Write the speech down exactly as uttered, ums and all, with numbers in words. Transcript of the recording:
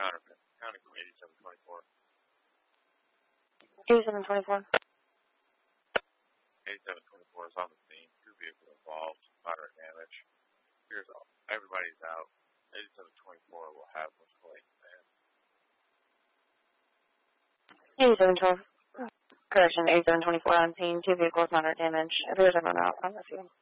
counter, counting from eighty-seven twenty-four. eighty-seven twenty-four. eighty-seven twenty-four is on the scene. Two vehicles involved. Moderate damage. Here's all. Everybody's out. eighty-seven twenty-four will have what's going on. eighty-seven twelve. Correction, eighty-seven twenty-four on scene. Two vehicles, moderate damage. If there's everyone out on the field.